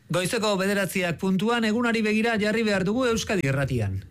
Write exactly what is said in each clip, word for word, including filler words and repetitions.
Goizeko bederatziak puntuan egunari begira jarri behar dugu Euskadi Irratian.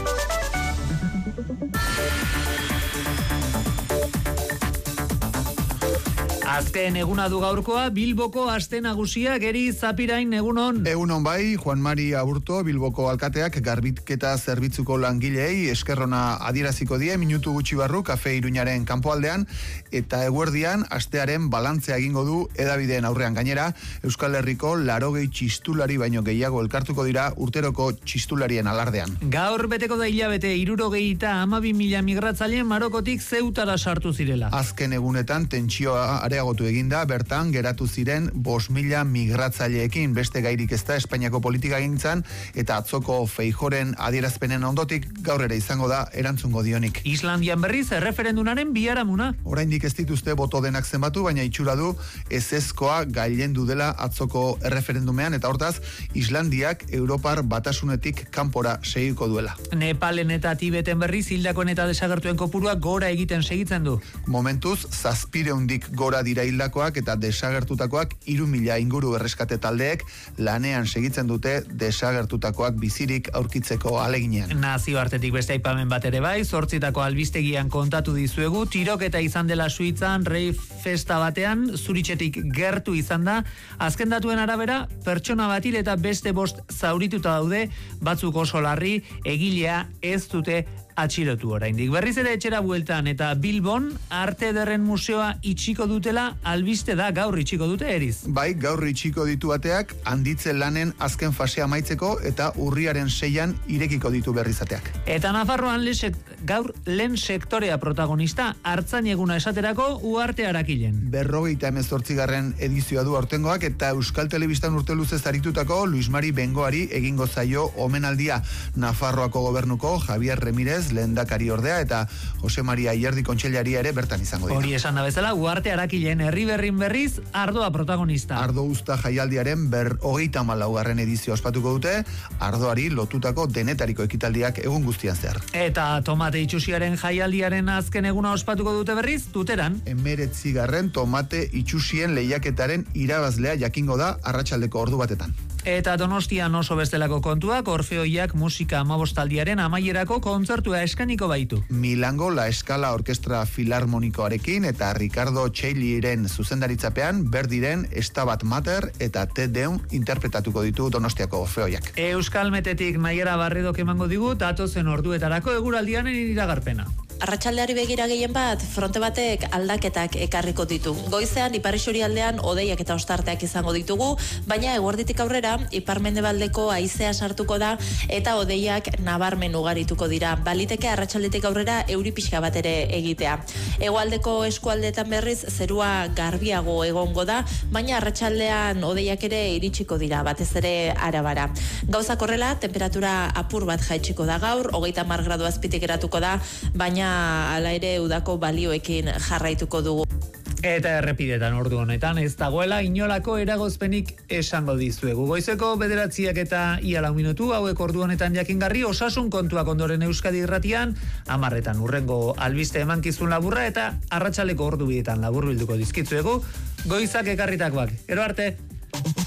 Azken eguna du gaurkoa, Bilboko aste nagusia, Geri Zapirain, egunon. Egunon bai, Juan Mari Aburto, Bilboko alkateak garbitketa zerbitzuko langileei eskerrona adieraziko die minutu gutxi barru Kafe Iruñaren kanpoaldean, eta eguerdian astearen balantzea egingo du edabideen aurrean. Gainera, Euskal Herriko larogei txistulari baino gehiago elkartuko dira urteroko txistularien alardean. Gaur beteko da hilabete hirurogeita hamabi mila migratzaile Marokotik Zeutara sartu zirela. Azken egunetan tentsioa areagotu eginda, bertan geratu ziren bost mila migratzaileekin, beste gairik ez da Espainiako politika gintzan, eta atzoko Feijoren adierazpenen ondotik gaur ere izango da erantzungo dionik. Islandian berriz erreferendunaren biharamuna. Oraindik ez dituzte boto denak zenbatu, baina itxura du ezezkoa gailendu dela atzoko erreferendumean, eta hortaz Islandiak Europar batasunetik kanpora segiko duela. Nepalen eta Tibeten berriz hildakoen eta desagertuen kopurua gora egiten segitzen du. Momentuz, zazpireundik gora dira hildakoak eta desagertutakoak hiru mila inguru erreskate taldeek lanean segitzen dute desagertutakoak bizirik aurkitzeko aleginean. Nazioartetik beste aipamen bat ere bai, zortzitako albistegian kontatu dizuegu, tiroketa izan dela Suitzan, rei festa batean, Zuritxetik gertu izan da, azken datuen arabera, pertsona batil eta beste bost zaurituta daude, batzuk oso larri, egilea ez dute atxilotu oraindik. Berriz ere etxera bueltan eta Bilbon Arte Ederren Museoa itxiko dutela albiste da, gaur itxiko dute, Eriz. Bai, gaur itxiko ditu bateak handitze lanen azken fasea amaitzeko eta urriaren seian irekiko ditu berrizateak. Eta Nafarroan le gaur lehen sektorea protagonista, Artzain eguna esaterako Uharte Arakilen. Berrogeita hemezortzigarren edizioa du aurtengoak eta Euskal Telebistan urte luzez aritutako Luis Mari Bengoari egingo zaio omenaldia. Nafarroako gobernuko Javier Remirez lehendakari ordea eta Jose Maria Ierdi kontseilari ere bertan izango dira. Hori esan da bezala, Uharte Arakilen herri berrin berriz ardoa protagonista. Ardo usta jaialdiaren ber hogeita hamalaugarren edizio ospatuko dute, ardoari lotutako denetariko ekitaldiak egun guztian zehar. Eta tomate itxusiaren jaialdiaren azken eguna ospatuko dute berriz, Tuteran. Emeretzigarren tomate itxusien lehiaketaren irabazlea jakingo da arratsaldeko ordu batetan. Eta Donostian oso bestelako kontuak, Orfeoiak musika amabostaldiaren amaierako kontzertua eskainiko baitu. Milango La Escala Orkestra Filarmonikoarekin eta Ricardo Txeiliren zuzendaritzapean berdiren Estabat Mater eta Te Deum interpretatuko ditu Donostiako Orfeoiak. Euskal Metetik Naiara Barredok emango digu datozen orduetarako eguraldianen iragarpena. Arratsaldeari begira gehien bat, fronte batek aldaketak ekarriko ditu. Goizean ipar isurialdean hodeiak eta ostarteak izango ditugu, baina eguerditik aurrera ipar-mendebaldeko haizea sartuko da eta hodeiak nabarmen ugarituko dira. Baliteke arratsaldetik aurrera euri pixka bat ere egitea. Hegoaldeko eskualdeetan berriz zerua garbiago egongo da, baina arratsaldean hodeiak ere iritsiko dira, batez ere Arabara. Gauzak horrela, temperatura apur bat jaitsiko da gaur, hogeita hamar gradu azpitik geratuko da, baina hala ere udako balioekin jarraituko dugu. Eta errepidetan ordu honetan ez dagoela inolako eragozpenik esango dizuegu. Goizeko bederatziak eta ia lau minutu, hauek ordu honetan jakingarri, osasun kontuak ondoren Euskadi Irratian, hamarretan urrengo albiste emankizun laburra eta arratsaleko ordu bietan labur bilduko dizkitzuegu, goizak ekarritakoak. Gero arte!